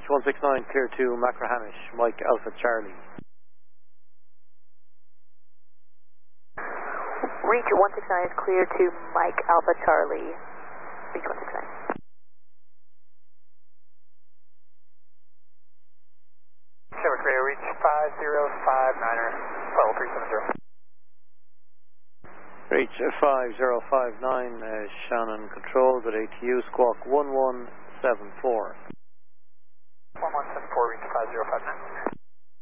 169, clear to Macrahanish, Mike Alpha Charlie. Reach 169 is clear to Mike Alpha Charlie. Reach 169. Sherwood Radio, reach 5059er, level 370. Reach 5059, Shannon Control, good ATU, squawk 1174. 1174, reach 5059.